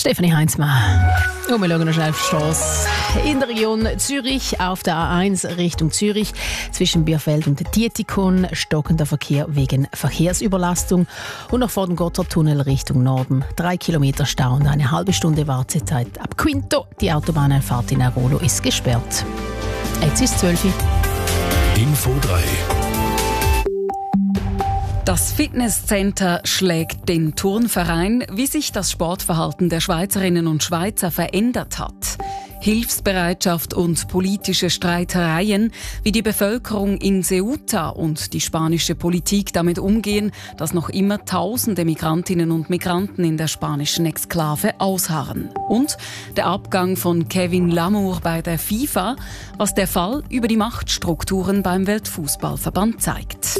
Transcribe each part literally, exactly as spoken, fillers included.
Stefanie Heinzmann. Und wir schauen noch schnell auf die Strasse. In der Region Zürich auf der A eins Richtung Zürich zwischen Bierfeld und Dietikon stockender Verkehr wegen Verkehrsüberlastung und noch vor dem Gotthardtunnel Richtung Norden. Drei Kilometer Stau und eine halbe Stunde Wartezeit ab Quinto. Die Autobahneinfahrt in Airolo ist gesperrt. Jetzt ist zwölf Uhr. Info drei. Das Fitnesscenter schlägt den Turnverein, wie sich das Sportverhalten der Schweizerinnen und Schweizer verändert hat. Hilfsbereitschaft und politische Streitereien, wie die Bevölkerung in Ceuta und die spanische Politik damit umgehen, dass noch immer Tausende Migrantinnen und Migranten in der spanischen Exklave ausharren. Und der Abgang von Kevin Lamour bei der FIFA, was der Fall über die Machtstrukturen beim Weltfußballverband zeigt.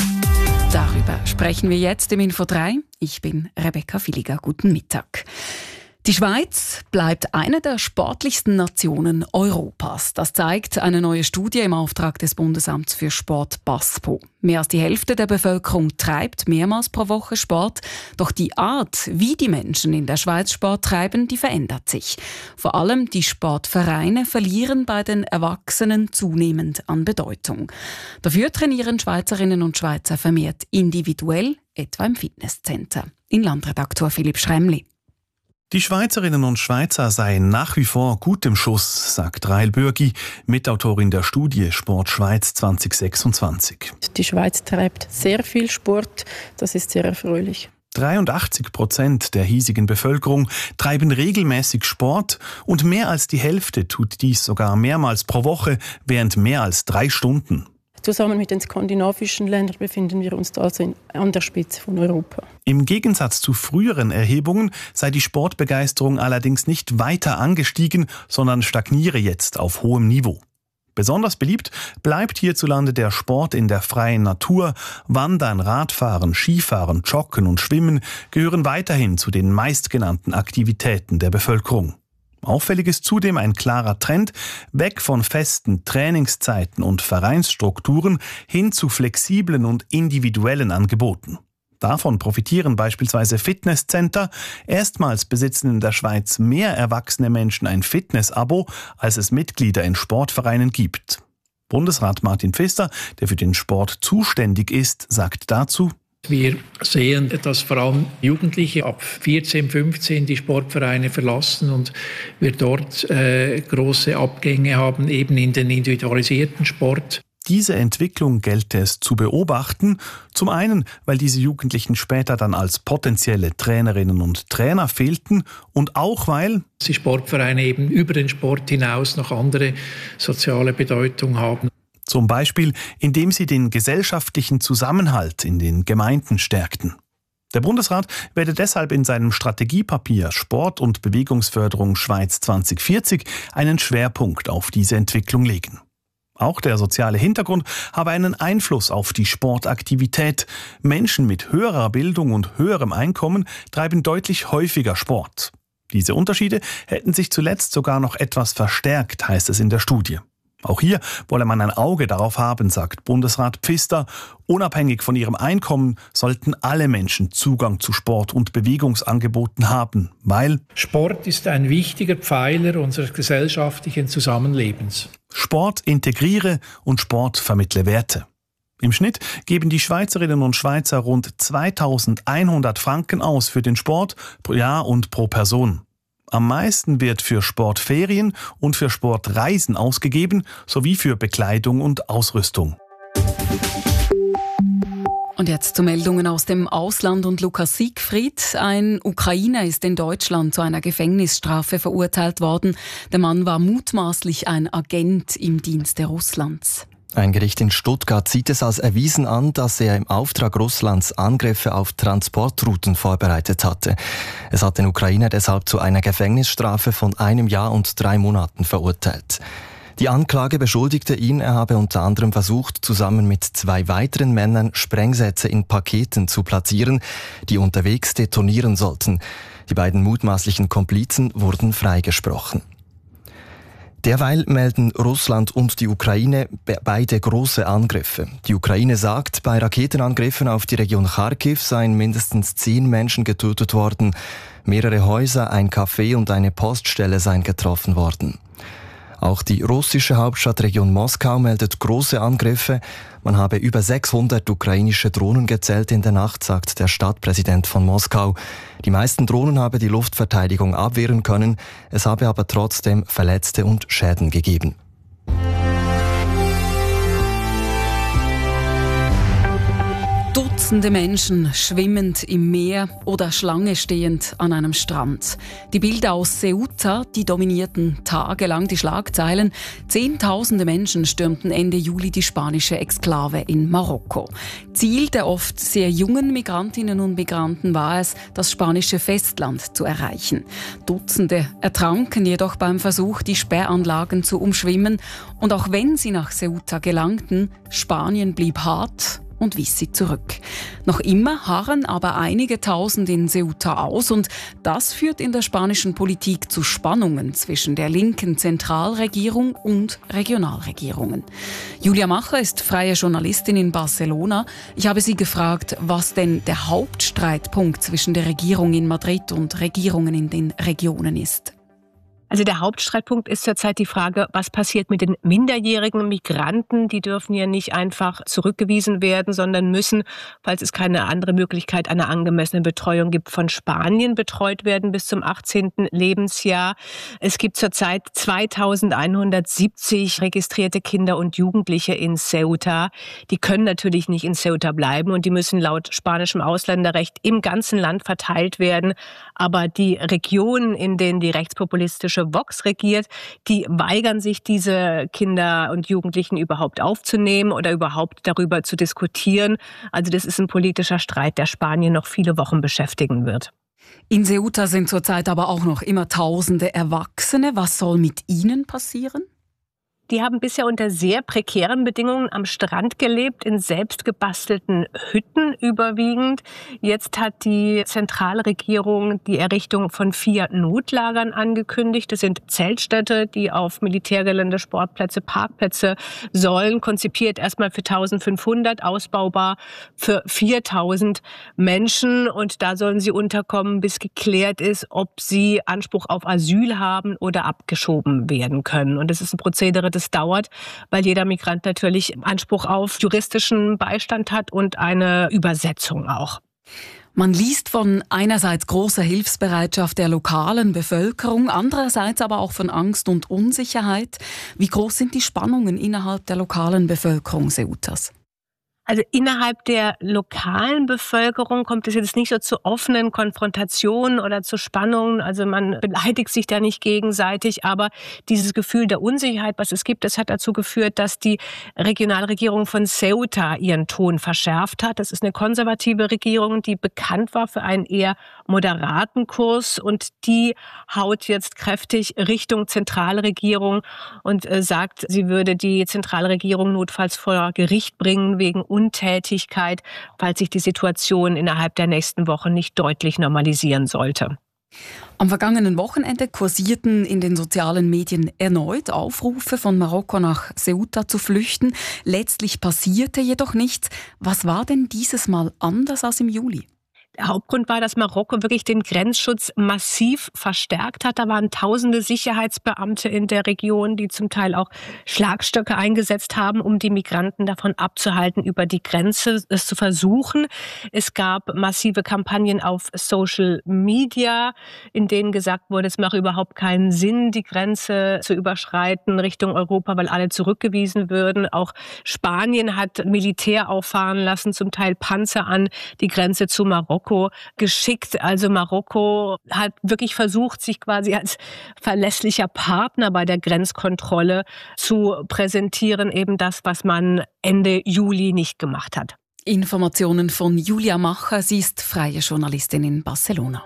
Darüber sprechen wir jetzt im Info drei. Ich bin Rebecca Villiger. Guten Mittag. Die Schweiz bleibt eine der sportlichsten Nationen Europas. Das zeigt eine neue Studie im Auftrag des Bundesamts für Sport BASPO. Mehr als die Hälfte der Bevölkerung treibt mehrmals pro Woche Sport. Doch die Art, wie die Menschen in der Schweiz Sport treiben, die verändert sich. Vor allem die Sportvereine verlieren bei den Erwachsenen zunehmend an Bedeutung. Dafür trainieren Schweizerinnen und Schweizer vermehrt individuell, etwa im Fitnesscenter. In Landredaktor Philipp Schremli. Die Schweizerinnen und Schweizer seien nach wie vor gut im Schuss, sagt Rahel Bürgi, Mitautorin der Studie Sport Schweiz zwanzig sechsundzwanzig. Die Schweiz treibt sehr viel Sport, das ist sehr erfreulich. dreiundachtzig Prozent der hiesigen Bevölkerung treiben regelmäßig Sport und mehr als die Hälfte tut dies sogar mehrmals pro Woche während mehr als drei Stunden. Zusammen mit den skandinavischen Ländern befinden wir uns also in, an der Spitze von Europa. Im Gegensatz zu früheren Erhebungen sei die Sportbegeisterung allerdings nicht weiter angestiegen, sondern stagniere jetzt auf hohem Niveau. Besonders beliebt bleibt hierzulande der Sport in der freien Natur. Wandern, Radfahren, Skifahren, Joggen und Schwimmen gehören weiterhin zu den meistgenannten Aktivitäten der Bevölkerung. Auffällig ist zudem ein klarer Trend weg von festen Trainingszeiten und Vereinsstrukturen hin zu flexiblen und individuellen Angeboten. Davon profitieren beispielsweise Fitnesscenter. Erstmals besitzen in der Schweiz mehr erwachsene Menschen ein Fitness-Abo, als es Mitglieder in Sportvereinen gibt. Bundesrat Martin Pfister, der für den Sport zuständig ist, sagt dazu: Wir sehen, dass vor allem Jugendliche ab vierzehn, fünfzehn die Sportvereine verlassen und wir dort äh, große Abgänge haben, eben in den individualisierten Sport. Diese Entwicklung gelte es zu beobachten. Zum einen, weil diese Jugendlichen später dann als potenzielle Trainerinnen und Trainer fehlten und auch weil die Sportvereine eben über den Sport hinaus noch andere soziale Bedeutung haben. Zum Beispiel, indem sie den gesellschaftlichen Zusammenhalt in den Gemeinden stärkten. Der Bundesrat werde deshalb in seinem Strategiepapier Sport- und Bewegungsförderung Schweiz zwanzig vierzig einen Schwerpunkt auf diese Entwicklung legen. Auch der soziale Hintergrund habe einen Einfluss auf die Sportaktivität. Menschen mit höherer Bildung und höherem Einkommen treiben deutlich häufiger Sport. Diese Unterschiede hätten sich zuletzt sogar noch etwas verstärkt, heißt es in der Studie. Auch hier wolle man ein Auge darauf haben, sagt Bundesrat Pfister. Unabhängig von ihrem Einkommen sollten alle Menschen Zugang zu Sport- und Bewegungsangeboten haben, weil Sport ist ein wichtiger Pfeiler unseres gesellschaftlichen Zusammenlebens. Sport integriere und Sport vermittle Werte. Im Schnitt geben die Schweizerinnen und Schweizer rund zweitausendeinhundert Franken aus für den Sport pro Jahr und pro Person. Am meisten wird für Sportferien und für Sportreisen ausgegeben, sowie für Bekleidung und Ausrüstung. Und jetzt zu Meldungen aus dem Ausland und Lukas Siegfried. Ein Ukrainer ist in Deutschland zu einer Gefängnisstrafe verurteilt worden. Der Mann war mutmaßlich ein Agent im Dienste Russlands. Ein Gericht in Stuttgart sieht es als erwiesen an, dass er im Auftrag Russlands Angriffe auf Transportrouten vorbereitet hatte. Es hat den Ukrainer deshalb zu einer Gefängnisstrafe von einem Jahr und drei Monaten verurteilt. Die Anklage beschuldigte ihn, er habe unter anderem versucht, zusammen mit zwei weiteren Männern Sprengsätze in Paketen zu platzieren, die unterwegs detonieren sollten. Die beiden mutmaßlichen Komplizen wurden freigesprochen. Derweil melden Russland und die Ukraine beide große Angriffe. Die Ukraine sagt, bei Raketenangriffen auf die Region Kharkiv seien mindestens zehn Menschen getötet worden. Mehrere Häuser, ein Café und eine Poststelle seien getroffen worden. Auch die russische Hauptstadtregion Moskau meldet große Angriffe. Man habe über sechshundert ukrainische Drohnen gezählt in der Nacht, sagt der Stadtpräsident von Moskau. Die meisten Drohnen habe die Luftverteidigung abwehren können. Es habe aber trotzdem Verletzte und Schäden gegeben. Dutzende Menschen schwimmend im Meer oder Schlange stehend an einem Strand. Die Bilder aus Ceuta, die dominierten tagelang die Schlagzeilen. Zehntausende Menschen stürmten Ende Juli die spanische Exklave in Marokko. Ziel der oft sehr jungen Migrantinnen und Migranten war es, das spanische Festland zu erreichen. Dutzende ertranken jedoch beim Versuch, die Sperranlagen zu umschwimmen. Und auch wenn sie nach Ceuta gelangten, Spanien blieb hart und wies sie zurück. Noch immer harren aber einige Tausend in Ceuta aus und das führt in der spanischen Politik zu Spannungen zwischen der linken Zentralregierung und Regionalregierungen. Julia Macher ist freie Journalistin in Barcelona. Ich habe sie gefragt, was denn der Hauptstreitpunkt zwischen der Regierung in Madrid und Regierungen in den Regionen ist. Also der Hauptstreitpunkt ist zurzeit die Frage, was passiert mit den minderjährigen Migranten? Die dürfen ja nicht einfach zurückgewiesen werden, sondern müssen, falls es keine andere Möglichkeit einer angemessenen Betreuung gibt, von Spanien betreut werden bis zum achtzehnten Lebensjahr. Es gibt zurzeit zweitausendeinhundertsiebzig registrierte Kinder und Jugendliche in Ceuta. Die können natürlich nicht in Ceuta bleiben und die müssen laut spanischem Ausländerrecht im ganzen Land verteilt werden. Aber die Regionen, in denen die rechtspopulistische Vox regiert, die weigern sich, diese Kinder und Jugendlichen überhaupt aufzunehmen oder überhaupt darüber zu diskutieren. Also das ist ein politischer Streit, der Spanien noch viele Wochen beschäftigen wird. In Ceuta sind zurzeit aber auch noch immer Tausende Erwachsene. Was soll mit ihnen passieren? Die haben bisher unter sehr prekären Bedingungen am Strand gelebt, in selbstgebastelten Hütten überwiegend. Jetzt hat die Zentralregierung die Errichtung von vier Notlagern angekündigt. Das sind Zeltstädte, die auf Militärgelände, Sportplätze, Parkplätze sollen, konzipiert erstmal für eintausendfünfhundert, ausbaubar für viertausend Menschen. Und da sollen sie unterkommen, bis geklärt ist, ob sie Anspruch auf Asyl haben oder abgeschoben werden können. Und das ist ein Prozedere, das dauert, weil jeder Migrant natürlich Anspruch auf juristischen Beistand hat und eine Übersetzung auch. Man liest von einerseits großer Hilfsbereitschaft der lokalen Bevölkerung, andererseits aber auch von Angst und Unsicherheit. Wie groß sind die Spannungen innerhalb der lokalen Bevölkerung Ceutas? Also innerhalb der lokalen Bevölkerung kommt es jetzt nicht so zu offenen Konfrontationen oder zu Spannungen. Also man beleidigt sich da nicht gegenseitig, aber dieses Gefühl der Unsicherheit, was es gibt, das hat dazu geführt, dass die Regionalregierung von Ceuta ihren Ton verschärft hat. Das ist eine konservative Regierung, die bekannt war für einen eher moderaten Kurs und die haut jetzt kräftig Richtung Zentralregierung und äh, sagt, sie würde die Zentralregierung notfalls vor Gericht bringen wegen Untätigkeit, falls sich die Situation innerhalb der nächsten Wochen nicht deutlich normalisieren sollte. Am vergangenen Wochenende kursierten in den sozialen Medien erneut Aufrufe, von Marokko nach Ceuta zu flüchten. Letztlich passierte jedoch nichts. Was war denn dieses Mal anders als im Juli? Der Hauptgrund war, dass Marokko wirklich den Grenzschutz massiv verstärkt hat. Da waren tausende Sicherheitsbeamte in der Region, die zum Teil auch Schlagstöcke eingesetzt haben, um die Migranten davon abzuhalten, über die Grenze es zu versuchen. Es gab massive Kampagnen auf Social Media, in denen gesagt wurde, es mache überhaupt keinen Sinn, die Grenze zu überschreiten Richtung Europa, weil alle zurückgewiesen würden. Auch Spanien hat Militär auffahren lassen, zum Teil Panzer an die Grenze zu Marokko geschickt. Also Marokko hat wirklich versucht, sich quasi als verlässlicher Partner bei der Grenzkontrolle zu präsentieren. Eben das, was man Ende Juli nicht gemacht hat. Informationen von Julia Macher. Sie ist freie Journalistin in Barcelona.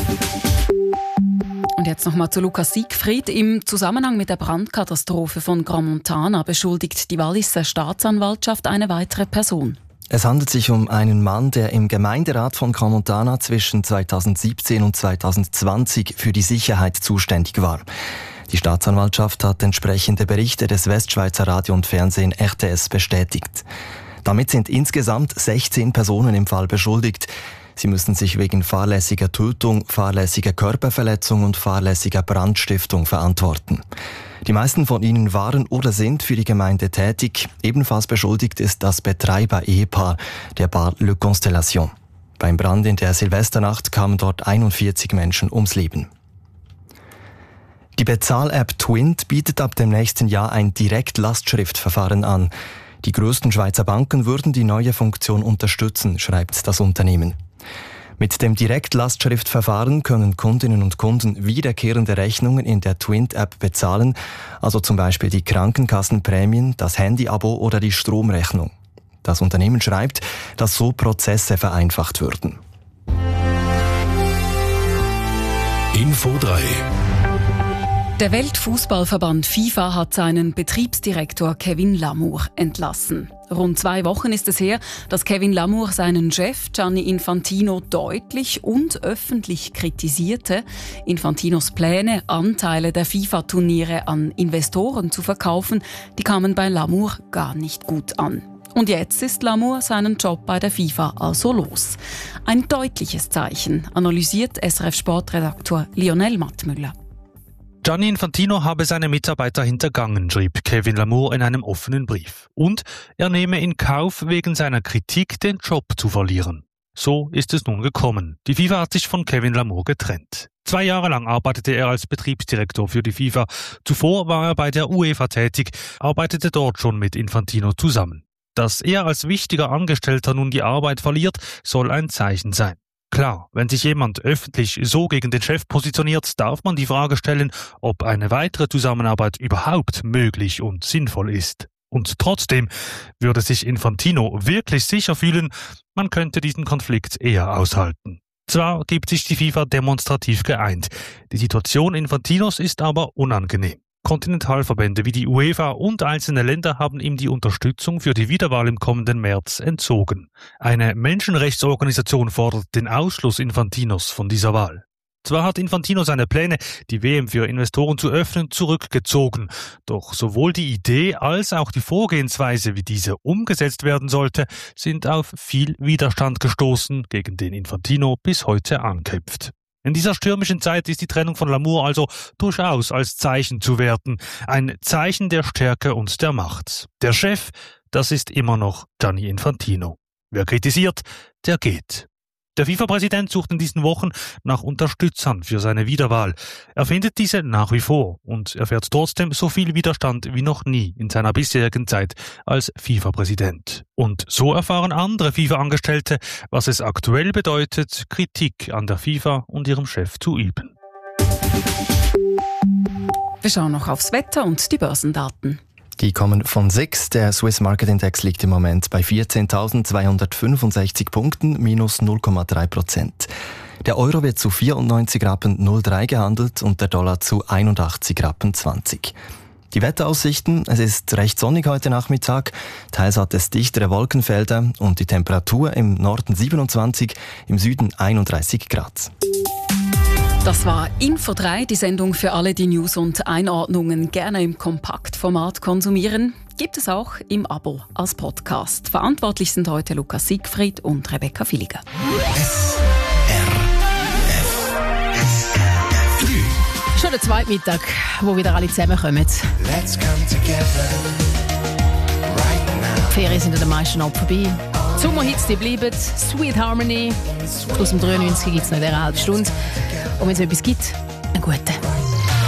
Und jetzt nochmal zu Lukas Siegfried. Im Zusammenhang mit der Brandkatastrophe von Grand Montana beschuldigt die Walliser Staatsanwaltschaft eine weitere Person. Es handelt sich um einen Mann, der im Gemeinderat von Grand Montana zwischen zweitausendsiebzehn und zweitausendzwanzig für die Sicherheit zuständig war. Die Staatsanwaltschaft hat entsprechende Berichte des Westschweizer Radio und Fernsehen R T S bestätigt. Damit sind insgesamt sechzehn Personen im Fall beschuldigt. Sie müssen sich wegen fahrlässiger Tötung, fahrlässiger Körperverletzung und fahrlässiger Brandstiftung verantworten. Die meisten von ihnen waren oder sind für die Gemeinde tätig. Ebenfalls beschuldigt ist das Betreiber-Ehepaar der Bar Le Constellation. Beim Brand in der Silvesternacht kamen dort einundvierzig Menschen ums Leben. Die Bezahl-App Twint bietet ab dem nächsten Jahr ein Direktlastschriftverfahren an. Die größten Schweizer Banken würden die neue Funktion unterstützen, schreibt das Unternehmen. Mit dem Direktlastschriftverfahren können Kundinnen und Kunden wiederkehrende Rechnungen in der Twint-App bezahlen, also zum Beispiel die Krankenkassenprämien, das Handy-Abo oder die Stromrechnung. Das Unternehmen schreibt, dass so Prozesse vereinfacht würden. Info drei. Der Weltfußballverband FIFA hat seinen Betriebsdirektor Kevin Lamour entlassen. Rund zwei Wochen ist es her, dass Kevin Lamour seinen Chef Gianni Infantino deutlich und öffentlich kritisierte. Infantinos Pläne, Anteile der FIFA-Turniere an Investoren zu verkaufen, die kamen bei Lamour gar nicht gut an. Und jetzt ist Lamour seinen Job bei der FIFA also los. Ein deutliches Zeichen, analysiert S R F-Sportredaktor Lionel Mattmüller. Gianni Infantino habe seine Mitarbeiter hintergangen, schrieb Kevin Lamour in einem offenen Brief. Und er nehme in Kauf, wegen seiner Kritik den Job zu verlieren. So ist es nun gekommen. Die FIFA hat sich von Kevin Lamour getrennt. Zwei Jahre lang arbeitete er als Betriebsdirektor für die FIFA. Zuvor war er bei der UEFA tätig, arbeitete dort schon mit Infantino zusammen. Dass er als wichtiger Angestellter nun die Arbeit verliert, soll ein Zeichen sein. Klar, wenn sich jemand öffentlich so gegen den Chef positioniert, darf man die Frage stellen, ob eine weitere Zusammenarbeit überhaupt möglich und sinnvoll ist. Und trotzdem würde sich Infantino wirklich sicher fühlen, man könnte diesen Konflikt eher aushalten. Zwar gibt sich die FIFA demonstrativ geeint, die Situation Infantinos ist aber unangenehm. Kontinentalverbände wie die UEFA und einzelne Länder haben ihm die Unterstützung für die Wiederwahl im kommenden März entzogen. Eine Menschenrechtsorganisation fordert den Ausschluss Infantinos von dieser Wahl. Zwar hat Infantino seine Pläne, die W M für Investoren zu öffnen, zurückgezogen. Doch sowohl die Idee als auch die Vorgehensweise, wie diese umgesetzt werden sollte, sind auf viel Widerstand gestoßen, gegen den Infantino bis heute ankämpft. In dieser stürmischen Zeit ist die Trennung von Lamour also durchaus als Zeichen zu werten. Ein Zeichen der Stärke und der Macht. Der Chef, das ist immer noch Gianni Infantino. Wer kritisiert, der geht. Der FIFA-Präsident sucht in diesen Wochen nach Unterstützern für seine Wiederwahl. Er findet diese nach wie vor und erfährt trotzdem so viel Widerstand wie noch nie in seiner bisherigen Zeit als FIFA-Präsident. Und so erfahren andere FIFA-Angestellte, was es aktuell bedeutet, Kritik an der FIFA und ihrem Chef zu üben. Wir schauen noch aufs Wetter und die Börsendaten. Die kommen von S I X. Der Swiss Market Index liegt im Moment bei vierzehntausendzweihundertfünfundsechzig Punkten, minus null Komma drei Prozent. Der Euro wird zu vierundneunzig Rappen null Komma drei gehandelt und der Dollar zu einundachtzig Rappen zwanzig. Die Wetteraussichten: Es ist recht sonnig heute Nachmittag, teils hat es dichtere Wolkenfelder und die Temperatur im Norden siebenundzwanzig, im Süden einunddreißig Grad. Das war Info drei, die Sendung für alle, die News und Einordnungen gerne im Kompaktformat konsumieren. Gibt es auch im Abo als Podcast. Verantwortlich sind heute Lukas Siegfried und Rebecca Villiger. S R F Schon der zweite Mittag, wo wieder alle zusammenkommen. Let's come together right now. Die Ferien sind an den meisten ab vorbei. Die Sommerhits, die bleiben. Sweet Harmony aus dem dreiundneunzig gibt es noch in dieser halben Stunde. Und wenn es etwas gibt, einen guten.